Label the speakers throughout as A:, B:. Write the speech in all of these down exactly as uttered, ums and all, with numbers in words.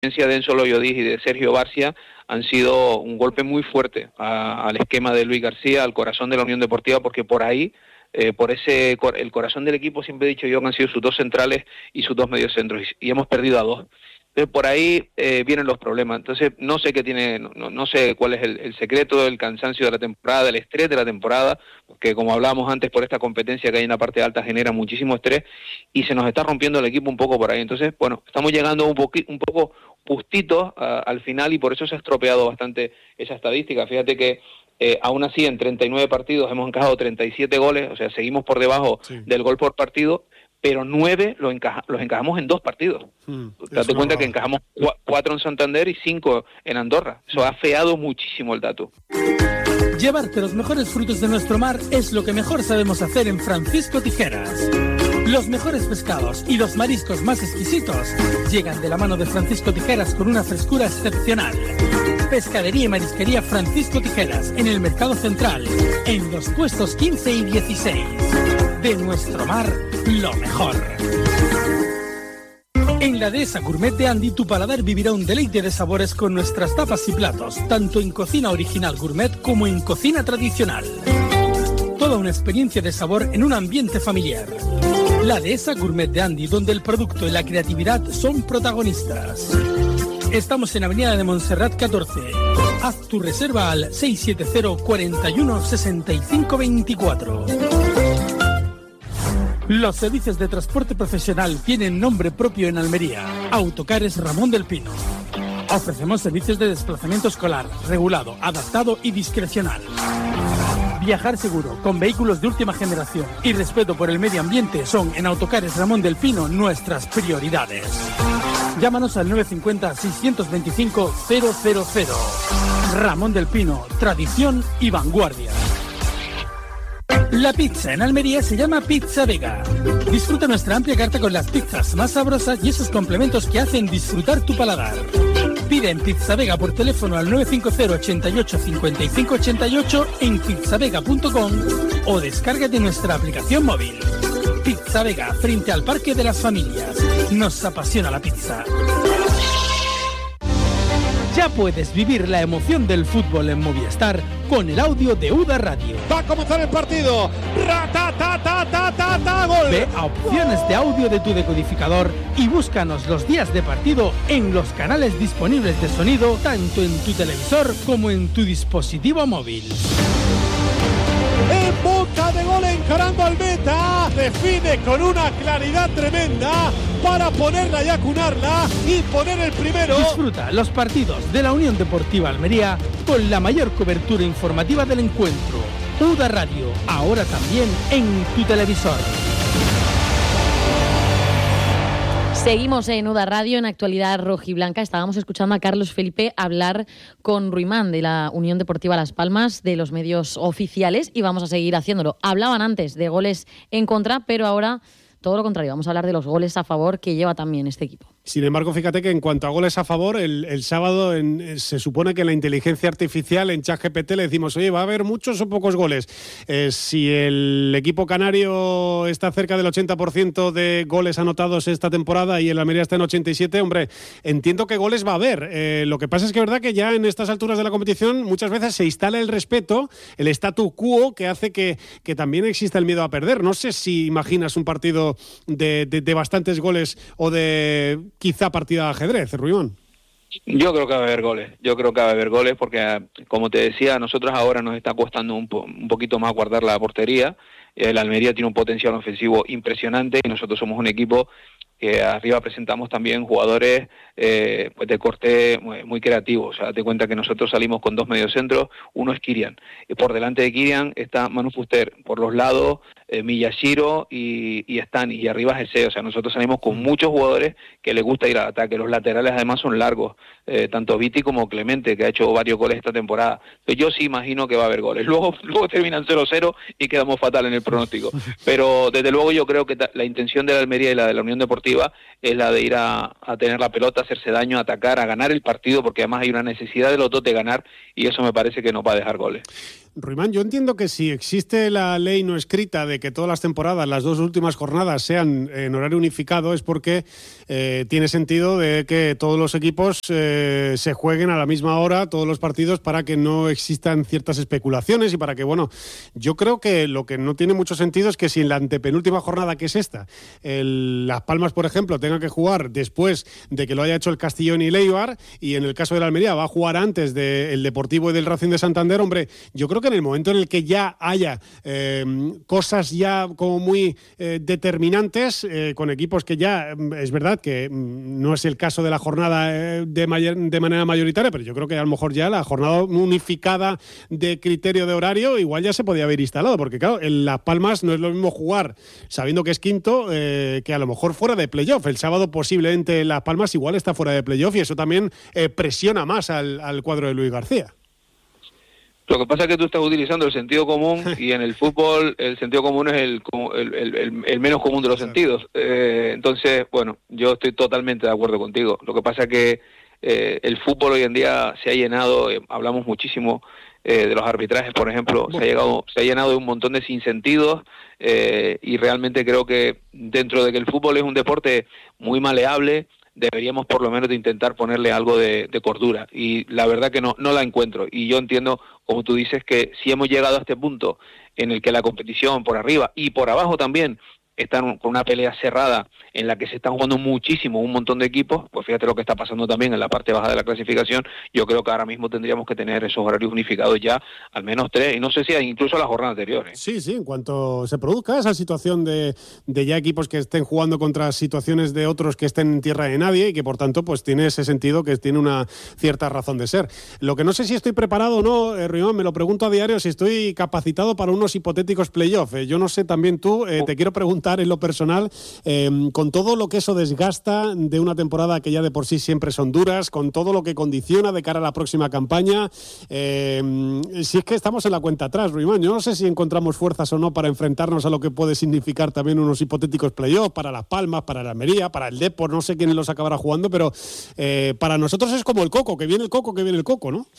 A: de Enzo Loyodis y de Sergio Barcia han sido un golpe muy fuerte a, al esquema de Luis García, al corazón de la Unión Deportiva, porque por ahí, eh, por ese el corazón del equipo, siempre he dicho yo que han sido sus dos centrales y sus dos mediocentros, y, y hemos perdido a dos. Entonces por ahí eh, vienen los problemas. Entonces no sé qué tiene, no, no sé cuál es el, el secreto del cansancio de la temporada, del estrés de la temporada, porque como hablábamos antes, por esta competencia que hay en la parte alta genera muchísimo estrés y se nos está rompiendo el equipo un poco por ahí. Entonces, bueno, estamos llegando un, poqui, un poco justitos uh, al final y por eso se ha estropeado bastante esa estadística. Fíjate que eh, aún así en treinta y nueve partidos hemos encajado treinta y siete goles, o sea, seguimos por debajo sí. del gol por partido, pero nueve los, encaja, los encajamos en dos partidos. Hmm, Date cuenta que encajamos cu- cuatro en Santander y cinco en Andorra. Eso ha afeado muchísimo el dato.
B: Llevarte los mejores frutos de nuestro mar es lo que mejor sabemos hacer en Francisco Tijeras. Los mejores pescados y los mariscos más exquisitos llegan de la mano de Francisco Tijeras con una frescura excepcional. Pescadería y Marisquería Francisco Tijeras, en el Mercado Central, en los puestos quince y dieciséis. De nuestro mar, lo mejor. En la Dehesa Gourmet de Andy, tu paladar vivirá un deleite de sabores con nuestras tapas y platos, tanto en cocina original gourmet como en cocina tradicional. Toda una experiencia de sabor en un ambiente familiar. La Dehesa Gourmet de Andy, donde el producto y la creatividad son protagonistas. Estamos en Avenida de Montserrat catorce. Haz tu reserva al seis siete cero, cuatro uno, seis cinco dos cuatro. Los servicios de transporte profesional tienen nombre propio en Almería. Autocares Ramón del Pino. Ofrecemos servicios de desplazamiento escolar, regulado, adaptado y discrecional. Viajar seguro, con vehículos de última generación y respeto por el medio ambiente son en Autocares Ramón del Pino nuestras prioridades. Llámanos al nueve cinco cero, seis dos cinco, cero cero cero. Ramón del Pino, tradición y vanguardia. La pizza en Almería se llama Pizza Vega. Disfruta nuestra amplia carta con las pizzas más sabrosas y esos complementos que hacen disfrutar tu paladar. Pide en Pizza Vega por teléfono al nueve cinco cero, ochenta y ocho, cincuenta y cinco ochenta y ocho en pizzavega punto com o descárgate nuestra aplicación móvil. Pizza Vega, frente al Parque de las Familias. Nos apasiona la pizza. Ya puedes vivir la emoción del fútbol en Movistar con el audio de U D A Radio.
C: Va a comenzar el partido. ¡Ra-ta-ta-ta-ta-ta-ta! ¡Gol!
B: Ve a opciones de audio de tu decodificador y búscanos los días de partido en los canales disponibles de sonido, tanto en tu televisor como en tu dispositivo móvil.
C: En boca de gol encarando al meta, define con una claridad tremenda para ponerla y acunarla y poner el primero.
B: Disfruta los partidos de la Unión Deportiva Almería con la mayor cobertura informativa del encuentro. U D A Radio, ahora también en tu televisor.
D: Seguimos en U D A Radio, en Actualidad Rojiblanca. Estábamos escuchando a Carlos Felipe hablar con Ruimán de la Unión Deportiva Las Palmas, de los medios oficiales, y vamos a seguir haciéndolo. Hablaban antes de goles en contra, pero ahora todo lo contrario. Vamos a hablar de los goles a favor que lleva también este equipo.
E: Sin embargo, fíjate que en cuanto a goles a favor, el, el sábado en, se supone que en la inteligencia artificial, en ChatGPT, le decimos, oye, ¿va a haber muchos o pocos goles? Eh, si el equipo canario está cerca del ochenta por ciento de goles anotados esta temporada y el Almería está en ochenta y siete, hombre, entiendo que goles va a haber. Eh, lo que pasa es que es verdad que ya en estas alturas de la competición muchas veces se instala el respeto, el statu quo, que hace que, que también exista el miedo a perder. No sé si imaginas un partido de, de, de bastantes goles o de quizá partida de ajedrez, Ruimán.
A: Yo creo que va a haber goles, yo creo que va a haber goles porque, como te decía, a nosotros ahora nos está costando un, po- un poquito más guardar la portería. El Almería tiene un potencial ofensivo impresionante y nosotros somos un equipo que arriba presentamos también jugadores eh, pues de corte muy, muy creativo. O sea, date cuenta que nosotros salimos con dos mediocentros, uno es Kirian. Y por delante de Kirian está Manu Fuster, por los lados eh, Miyashiro y, y Stani, y arriba es Ese. O sea, nosotros salimos con muchos jugadores que les gusta ir al ataque. Los laterales además son largos, eh, tanto Viti como Clemente, que ha hecho varios goles esta temporada. Entonces yo sí imagino que va a haber goles. Luego, luego terminan cero cero y quedamos fatal en el pronóstico. Pero desde luego yo creo que ta- la intención de la Almería y la de la Unión Deportiva es la de ir a, a tener la pelota, hacerse daño, a atacar, a ganar el partido, porque además hay una necesidad de los dos de ganar y eso me parece que nos va a dejar goles.
E: Ruimán, yo entiendo que si existe la ley no escrita de que todas las temporadas, las dos últimas jornadas sean en horario unificado, es porque eh, tiene sentido de que todos los equipos eh, se jueguen a la misma hora, todos los partidos, para que no existan ciertas especulaciones y para que, bueno, yo creo que lo que no tiene mucho sentido es que si en la antepenúltima jornada, que es esta, el, Las Palmas, por ejemplo, tenga que jugar después de que lo haya hecho el Castellón y Leibar, y en el caso de la Almería va a jugar antes del Deportivo y del Racing de Santander, hombre, yo creo que en el momento en el que ya haya eh, cosas ya como muy eh, determinantes, eh, con equipos que ya, es verdad que no es el caso de la jornada eh, de, mayor, de manera mayoritaria, pero yo creo que a lo mejor ya la jornada unificada de criterio de horario igual ya se podía haber instalado, porque claro, en Las Palmas no es lo mismo jugar sabiendo que es quinto eh, que a lo mejor fuera de playoff. El sábado posiblemente Las Palmas igual está fuera de playoff y eso también eh, presiona más al, al cuadro de Luis García.
A: Lo que pasa es que tú estás utilizando el sentido común y en el fútbol el sentido común es el, el, el, el menos común de los sentidos. Eh, entonces, bueno, yo estoy totalmente de acuerdo contigo. Lo que pasa es que eh, el fútbol hoy en día se ha llenado, eh, hablamos muchísimo eh, de los arbitrajes, por ejemplo, se ha, llegado, se ha llenado de un montón de sinsentidos eh, y realmente creo que dentro de que el fútbol es un deporte muy maleable, deberíamos por lo menos de intentar ponerle algo de, de cordura, y la verdad que no, no la encuentro, y yo entiendo, como tú dices, que si hemos llegado a este punto en el que la competición por arriba y por abajo también están con una pelea cerrada en la que se están jugando muchísimo un montón de equipos, pues fíjate lo que está pasando también en la parte baja de la clasificación. Yo creo que ahora mismo tendríamos que tener esos horarios unificados ya, al menos tres, y no sé si incluso la jornada anterior. ¿eh?
E: Sí, sí, en cuanto se produzca esa situación de, de ya equipos que estén jugando contra situaciones de otros que estén en tierra de nadie y que por tanto pues tiene ese sentido que tiene una cierta razón de ser. Lo que no sé si estoy preparado o no, eh, Ruimán, me lo pregunto a diario, si estoy capacitado para unos hipotéticos playoffs. Eh, yo no sé, también tú, eh, te quiero preguntar en lo personal, eh, con todo lo que eso desgasta de una temporada que ya de por sí siempre son duras, con todo lo que condiciona de cara a la próxima campaña, eh, si es que estamos en la cuenta atrás, Ruimán, yo no sé si encontramos fuerzas o no para enfrentarnos a lo que puede significar también unos hipotéticos playoffs para Las Palmas, para la Almería, para el Depor, no sé quién los acabará jugando, pero eh, para nosotros es como el coco, que viene el coco, que viene el coco, ¿no?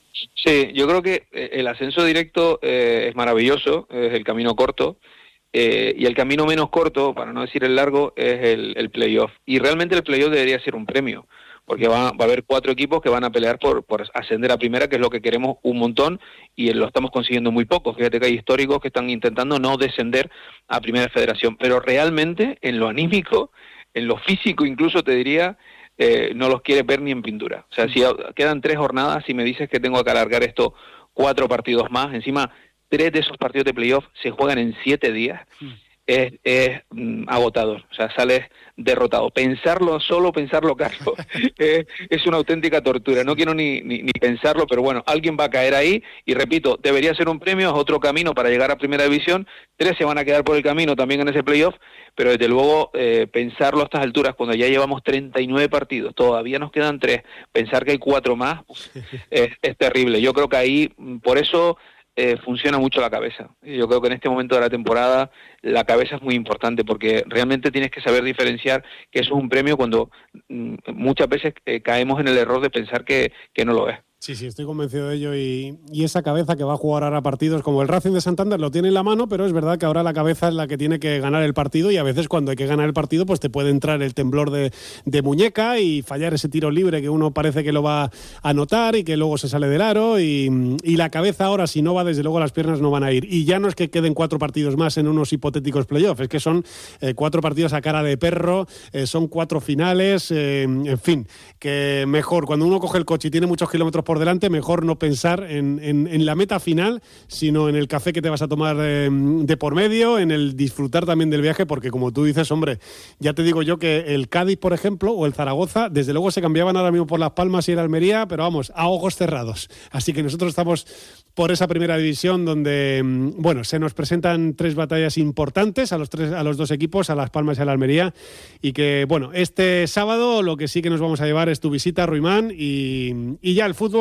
A: Sí, yo creo que el ascenso directo eh, es maravilloso, es el camino corto. Eh, y el camino menos corto, para no decir el largo, es el, el playoff. Y realmente el playoff debería ser un premio, porque va, va a haber cuatro equipos que van a pelear por, por ascender a primera, que es lo que queremos un montón, y lo estamos consiguiendo muy poco. Fíjate que hay históricos que están intentando no descender a primera federación, pero realmente en lo anímico, en lo físico incluso te diría, eh, no los quieres ver ni en pintura. O sea, si quedan tres jornadas y me dices que tengo que alargar esto cuatro partidos más, encima tres de esos partidos de playoff se juegan en siete días, sí. es, es mm, agotador, o sea, sales derrotado. Pensarlo, solo pensarlo, Carlos, es, es una auténtica tortura. No quiero ni, ni, ni pensarlo, pero bueno, alguien va a caer ahí, y repito, debería ser un premio, es otro camino para llegar a primera división, tres se van a quedar por el camino también en ese playoff, pero desde luego eh, pensarlo a estas alturas, cuando ya llevamos treinta y nueve partidos, todavía nos quedan tres, pensar que hay cuatro más, pues, es, es terrible. Yo creo que ahí, por eso Eh, funciona mucho la cabeza. Yo creo que en este momento de la temporada la cabeza es muy importante, porque realmente tienes que saber diferenciar que eso es un premio cuando mm, muchas veces eh, caemos en el error de pensar que, que no lo es.
E: Sí, sí, estoy convencido de ello, y, y esa cabeza que va a jugar ahora partidos como el Racing de Santander lo tiene en la mano, pero es verdad que ahora la cabeza es la que tiene que ganar el partido, y a veces cuando hay que ganar el partido pues te puede entrar el temblor de, de muñeca y fallar ese tiro libre que uno parece que lo va a anotar y que luego se sale del aro, y, y la cabeza ahora, si no va, desde luego las piernas no van a ir. Y ya no es que queden cuatro partidos más en unos hipotéticos playoffs, es que son eh, cuatro partidos a cara de perro, eh, son cuatro finales, eh, en fin, que mejor cuando uno coge el coche y tiene muchos kilómetros por por delante, mejor no pensar en, en, en la meta final, sino en el café que te vas a tomar eh, de por medio, en el disfrutar también del viaje, porque como tú dices, hombre, ya te digo yo que el Cádiz, por ejemplo, o el Zaragoza, desde luego se cambiaban ahora mismo por Las Palmas y el Almería, pero vamos, a ojos cerrados. Así que nosotros estamos por esa primera división donde, bueno, se nos presentan tres batallas importantes a los tres, a los dos equipos, a Las Palmas y a la Almería, y que, bueno, este sábado lo que sí que nos vamos a llevar es tu visita, Ruimán, y, y ya el fútbol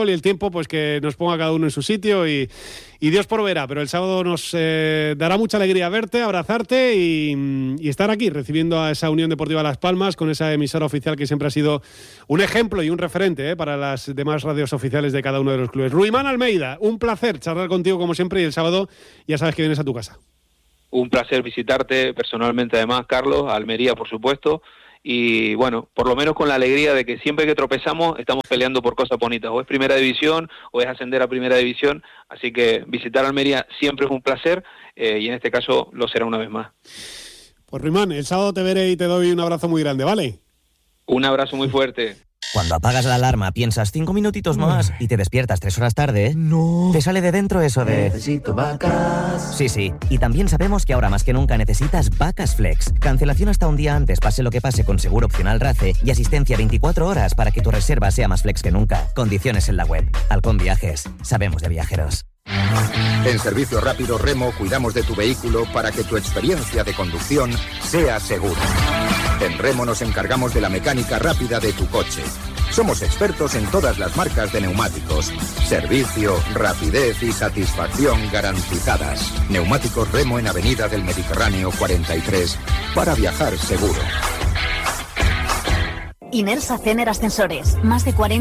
E: fútbol y el tiempo pues que nos ponga cada uno en su sitio y, y Dios proveerá, pero el sábado nos eh, dará mucha alegría verte, abrazarte y, y estar aquí recibiendo a esa Unión Deportiva Las Palmas con esa emisora oficial que siempre ha sido un ejemplo y un referente eh, para las demás radios oficiales de cada uno de los clubes. Ruimán Almeida, un placer charlar contigo como siempre y el sábado ya sabes que vienes a tu casa.
A: Un placer visitarte personalmente además, Carlos, a Almería por supuesto. Y bueno, por lo menos con la alegría de que siempre que tropezamos estamos peleando por cosas bonitas, o es primera división o es ascender a primera división, así que visitar Almería siempre es un placer eh, y en este caso lo será una vez más.
E: Pues Ruimán, el sábado te veré y te doy un abrazo muy grande, ¿vale?
A: Un abrazo muy fuerte.
F: Cuando apagas la alarma piensas cinco minutitos más y te despiertas tres horas tarde, no. Te sale de dentro eso de... Necesito vacas. Sí, sí. Y también sabemos que ahora más que nunca necesitas Vacas Flex. Cancelación hasta un día antes, pase lo que pase, con seguro opcional RACE y asistencia veinticuatro horas para que tu reserva sea más flex que nunca. Condiciones en la web. Halcón Viajes. Sabemos de viajeros.
G: En Servicio Rápido Remo cuidamos de tu vehículo para que tu experiencia de conducción sea segura. En Remo nos encargamos de la mecánica rápida de tu coche. Somos expertos en todas las marcas de neumáticos. Servicio, rapidez y satisfacción garantizadas. Neumáticos Remo en Avenida del Mediterráneo cuarenta y tres. Para viajar seguro.
H: Inersa Cener Ascensores. Más de cuarenta